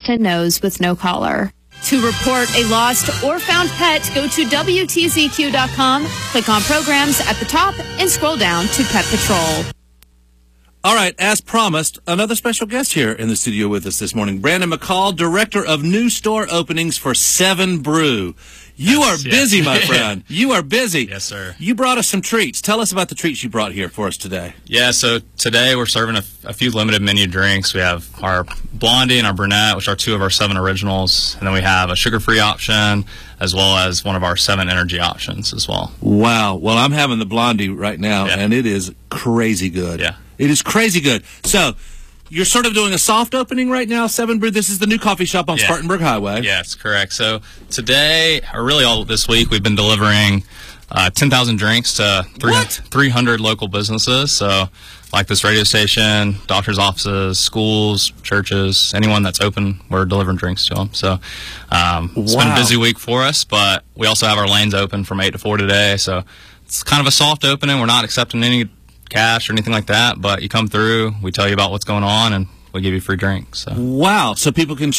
to nose with no collar. To report a lost or found pet, go to WTZQ.com, click on programs at the top, and scroll down to Pet Patrol. All right, as promised, another special guest here in the studio with us this morning. Brandon McCall, Director of New Store Openings for 7 Brew. You are busy, my friend. You are busy. Yes, sir. You brought us some treats. Tell us about the treats you brought here for us today. Yeah, so today we're serving a few limited menu drinks. We have our Blondie and our Brunette, which are 2 of our 7 originals. And then we have a sugar-free option, as well as one of our 7 energy options as well. Wow. Well, I'm having the Blondie right now, and it is crazy good. Yeah. It is crazy good. So, you're sort of doing a soft opening right now, 7 Brew. This is the new coffee shop on Spartanburg Highway. Yes, correct. So today, or really all this week, we've been delivering 10,000 drinks to 300 local businesses. So like this radio station, doctor's offices, schools, churches, anyone that's open, we're delivering drinks to them. So it's been a busy week for us, but we also have our lanes open from 8 to 4 today. So it's kind of a soft opening. We're not accepting any cash or anything like that, but you come through, we tell you about what's going on, and we give you free drinks. So. Wow! So people can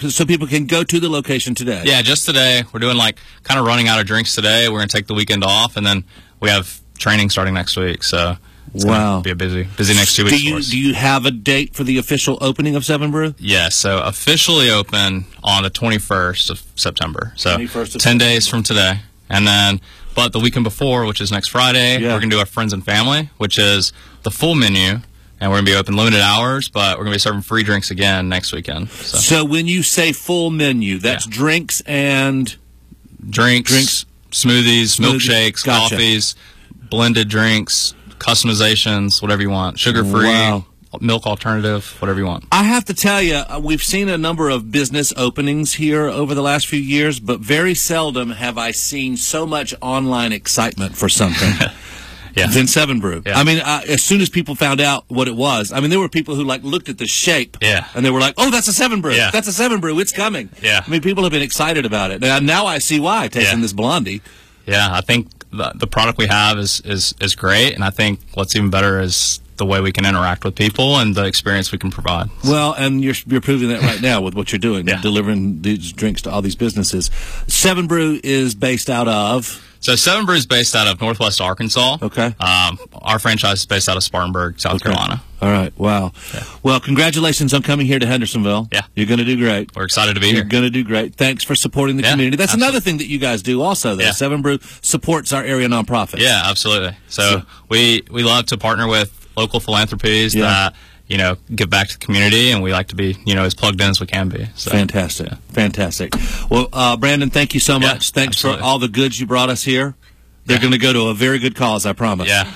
go to the location today. Yeah, just today. We're doing kind of running out of drinks today. We're gonna take the weekend off, and then we have training starting next week. So it's gonna be a busy next 2 weeks. Do you have a date for the official opening of 7 Brew? Yes. So officially open on the 21st of September. So 10 days from today, and then. But the weekend before, which is next Friday, we're going to do our Friends and Family, which is the full menu, and we're going to be open limited hours, but we're going to be serving free drinks again next weekend. So when you say full menu, that's drinks and... Drinks, smoothies, milkshakes, coffees, blended drinks, customizations, whatever you want, sugar-free. Milk alternative, whatever you want. I have to tell you, we've seen a number of business openings here over the last few years, but very seldom have I seen so much online excitement for something than 7 Brew. Yeah. I mean, as soon as people found out what it was, I mean, there were people who looked at the shape and they were like, "Oh, that's a 7 Brew. Yeah. That's a 7 Brew. It's coming." Yeah. I mean, people have been excited about it. Now I see why, tasting this Blondie. Yeah, I think the product we have is great, and I think what's even better is the way we can interact with people and the experience we can provide. Well, and you're proving that right now with what you're doing, delivering these drinks to all these businesses. 7 Brew is based out of... So 7 Brew is based out of Northwest Arkansas. Okay. Our franchise is based out of Spartanburg, South Carolina. All right. Wow. Yeah. Well, congratulations on coming here to Hendersonville. Yeah. You're going to do great. We're excited to be here. You're going to do great. Thanks for supporting the community. That's another thing that you guys do also, though. Yeah. 7 Brew supports our area nonprofits. Yeah, absolutely. So we love to partner with local philanthropies that give back to the community, and we like to be as plugged in as we can be. So, fantastic. Well, Brandon, thank you so much. Thanks for all the goods you brought us here. They're going to go to a very good cause, I promise. Yeah.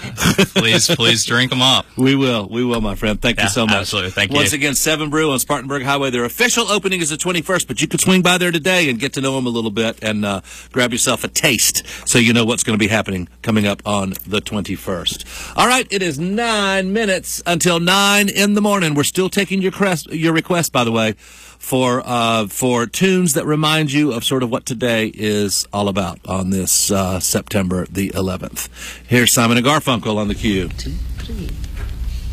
Please drink them up. We will, my friend. Thank you so much. Absolutely. Thank you. Once again, 7 Brew on Spartanburg Highway. Their official opening is the 21st, but you could swing by there today and get to know them a little bit and grab yourself a taste so you know what's going to be happening coming up on the 21st. All right, it is 9 minutes until 9 in the morning. We're still taking your request, by the way, for tunes that remind you of sort of what today is all about on this September the 11th. Here's Simon and Garfunkel on the Q. 2, 3.